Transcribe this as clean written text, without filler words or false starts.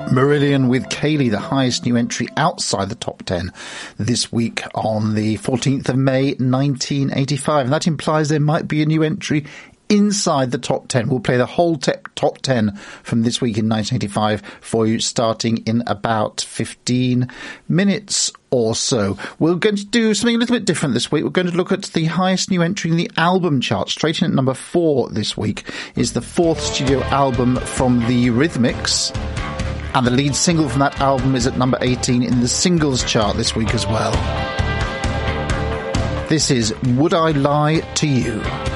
Marillion with Kaylee, the highest new entry outside the top 10 this week on the 14th of May 1985. And that implies there might be a new entry inside the top 10. We'll play the whole top 10 from this week in 1985 for you, starting in about 15 minutes or so. We're going to do something a little bit different this week. We're going to look at the highest new entry in the album chart. Straight in at number 4 this week is the 4th studio album from the Rhythmics. And the lead single from that album is at number 18 in the singles chart this week as well. This is Would I Lie to You?